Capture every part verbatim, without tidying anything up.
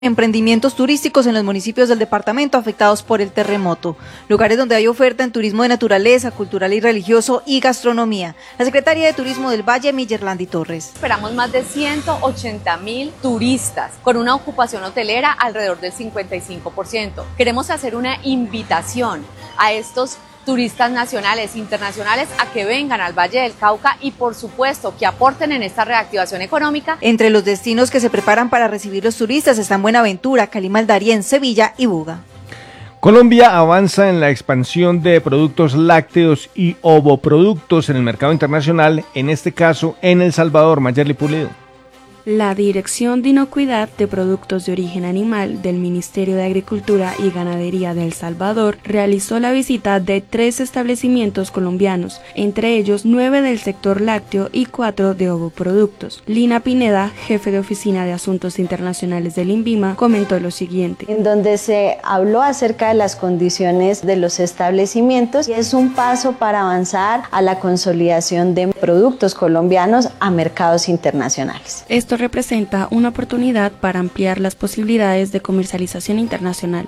Emprendimientos turísticos en los municipios del departamento afectados por el terremoto, lugares donde hay oferta en turismo de naturaleza, cultural y religioso y gastronomía. La secretaria de Turismo del Valle, Millerlandi Torres. Esperamos más de ciento ochenta mil turistas, con una ocupación hotelera alrededor del cincuenta y cinco por ciento. Queremos hacer una invitación a estos turistas nacionales e internacionales a que vengan al Valle del Cauca y por supuesto que aporten en esta reactivación económica. Entre los destinos que se preparan para recibir los turistas están Buenaventura, Cali, Darién, Sevilla y Buga. Colombia avanza en la expansión de productos lácteos y ovoproductos en el mercado internacional, en este caso en El Salvador. Mayerly Pulido. La Dirección de Inocuidad de Productos de Origen Animal del Ministerio de Agricultura y Ganadería de El Salvador realizó la visita de tres establecimientos colombianos, entre ellos nueve del sector lácteo y cuatro de ovoproductos. Lina Pineda, jefe de Oficina de Asuntos Internacionales del INVIMA, comentó lo siguiente. En donde se habló acerca de las condiciones de los establecimientos y es un paso para avanzar a la consolidación de productos colombianos a mercados internacionales. Esto representa una oportunidad para ampliar las posibilidades de comercialización internacional.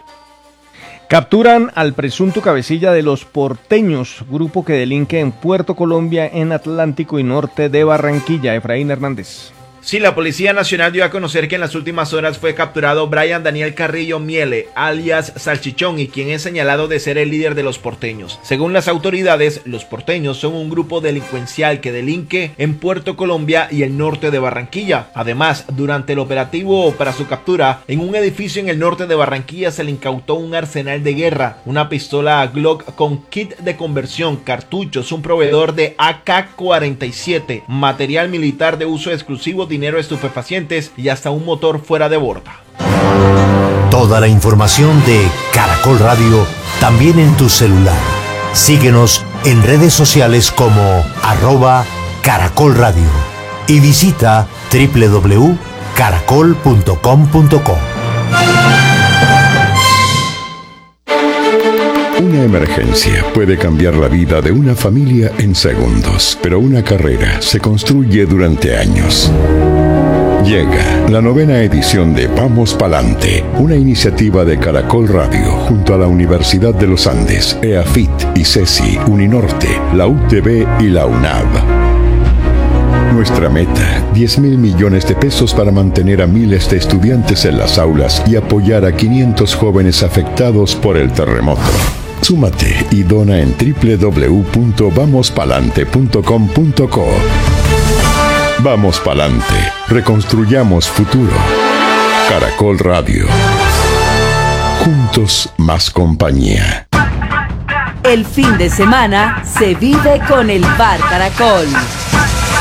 Capturan al presunto cabecilla de Los Porteños, grupo que delinque en Puerto Colombia, en Atlántico y norte de Barranquilla. Efraín Hernández. Sí, la Policía Nacional dio a conocer que en las últimas horas fue capturado Brian Daniel Carrillo Miele, alias Salchichón, y quien es señalado de ser el líder de Los Porteños. Según las autoridades, Los Porteños son un grupo delincuencial que delinque en Puerto Colombia y el norte de Barranquilla. Además, durante el operativo para su captura, en un edificio en el norte de Barranquilla se le incautó un arsenal de guerra, una pistola Glock con kit de conversión, cartuchos, un proveedor de A K cuarenta y siete, material militar de uso exclusivo, dinero, estupefacientes y hasta un motor fuera de borda. Toda la información de Caracol Radio también en tu celular. Síguenos en redes sociales como arroba Caracol Radio y visita doble u doble u doble u punto caracol punto com punto co. Una emergencia puede cambiar la vida de una familia en segundos, pero una carrera se construye durante años. Llega la novena edición de Vamos Palante, una iniciativa de Caracol Radio junto a la Universidad de los Andes, EAFIT, ICESI, Uninorte, la U T B y la UNAV. Nuestra meta, diez mil millones de pesos para mantener a miles de estudiantes en las aulas y apoyar a quinientos jóvenes afectados por el terremoto. Súmate y dona en doble u doble u doble u punto vamos palante punto com punto co. Vamos Palante, reconstruyamos futuro. Caracol Radio. Juntos más compañía. El fin de semana se vive con el Bar Caracol.